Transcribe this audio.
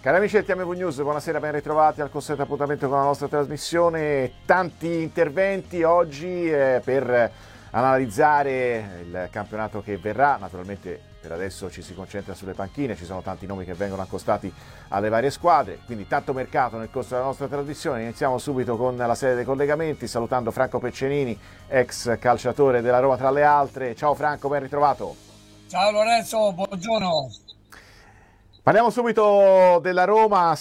Cari amici del TMV News, buonasera, ben ritrovati al consueto appuntamento con la nostra trasmissione. Tanti interventi oggi per analizzare il campionato che verrà. Naturalmente per adesso ci si concentra sulle panchine, ci sono tanti nomi che vengono accostati alle varie squadre, quindi tanto mercato nel corso della nostra trasmissione. Iniziamo subito con la serie dei collegamenti, salutando Franco Peccenini, ex calciatore della Roma tra le altre. Ciao Franco, ben ritrovato. Ciao Lorenzo, buongiorno. Parliamo subito della Roma.